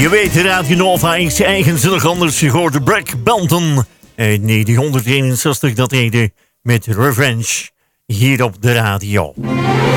Je weet, Radio Nova is eigenzinnig anders. Je hoort de Black Banton uit 1961. Dat heette met Revenge hier op de radio.